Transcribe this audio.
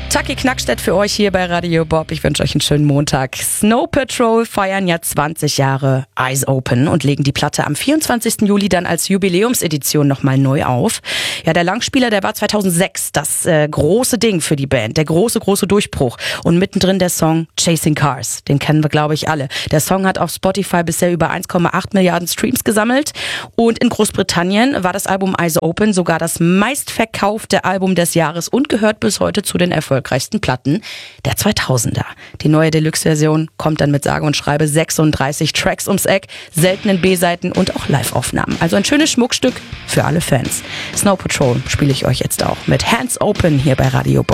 Taki Knackstedt für euch hier bei Radio Bob. Ich wünsche euch einen schönen Montag. Snow Patrol feiern ja 20 Jahre Eyes Open und legen die Platte am 24. Juli dann als Jubiläumsedition nochmal neu auf. Ja, der Langspieler, der war 2006 das große Ding für die Band, der große Durchbruch. Und mittendrin der Song Chasing Cars, den kennen wir, glaube ich, alle. Der Song hat auf Spotify bisher über 1,8 Milliarden Streams gesammelt. Und in Großbritannien war das Album Eyes Open sogar das meistverkaufte Album des Jahres und gehört bis heute zu den erfolgreichsten Platten der 2000er. Die neue Deluxe-Version kommt dann mit sage und schreibe 36 Tracks ums Eck, seltenen B-Seiten und auch Live-Aufnahmen. Also ein schönes Schmuckstück für alle Fans. Snow Patrol spiele ich euch jetzt auch mit Hands Open hier bei Radio Bob.